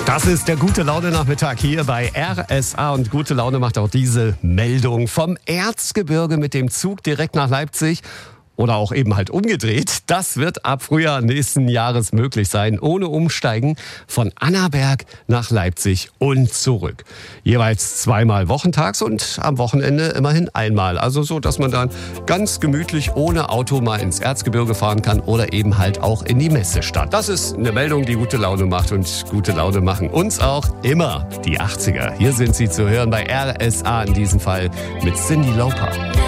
Das ist der Gute-Laune-Nachmittag hier bei RSA und gute Laune macht auch diese Meldung vom Erzgebirge mit dem Zug direkt nach Leipzig. Oder auch eben halt umgedreht. Das wird ab Frühjahr nächsten Jahres möglich sein, ohne Umsteigen von Annaberg nach Leipzig und zurück. Jeweils zweimal wochentags und am Wochenende immerhin einmal. Also so, dass man dann ganz gemütlich ohne Auto mal ins Erzgebirge fahren kann oder eben halt auch in die Messestadt. Das ist eine Meldung, die gute Laune macht und gute Laune machen uns auch immer die 80er. Hier sind sie zu hören bei RSA in diesem Fall mit Cyndi Lauper.